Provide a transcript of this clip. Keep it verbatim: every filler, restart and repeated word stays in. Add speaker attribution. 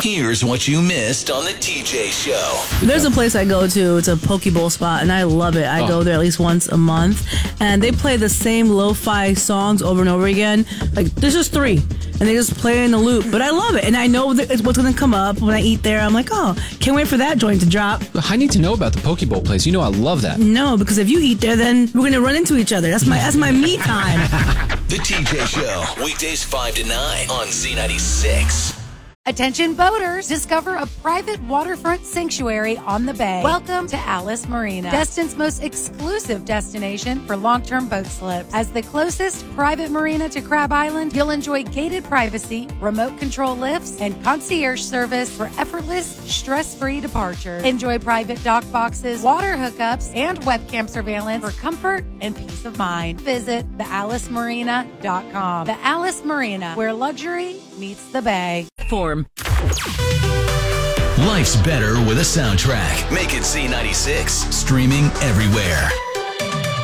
Speaker 1: Here's what you missed on the T J Show.
Speaker 2: There's a place I go to. It's a poke bowl spot, and I love it. I oh. go there at least once a month, and they play the same lo-fi songs over and over again. Like, there's just three, and they just play in a loop. But I love it, and I know that it's what's going to come up when I eat there. I'm like, oh, can't wait for that joint to drop.
Speaker 3: I need to know about the poke bowl place. You know I love that.
Speaker 2: No, because if you eat there, then we're going to run into each other. That's my that's my me time.
Speaker 1: The T J Show, weekdays five to nine on Z ninety-six.
Speaker 4: Attention boaters, discover a private waterfront sanctuary on the bay. Welcome to Alice Marina, Destin's most exclusive destination for long-term boat slips. As the closest private marina to Crab Island, you'll enjoy gated privacy, remote control lifts, and concierge service for effortless, stress-free departures. Enjoy private dock boxes, water hookups, and webcam surveillance for comfort and peace of mind. Visit the alice marina dot com. The Alice Marina, where luxury meets the bay.
Speaker 2: Form.
Speaker 1: Life's better with a soundtrack. Make it Z ninety-six. Streaming everywhere.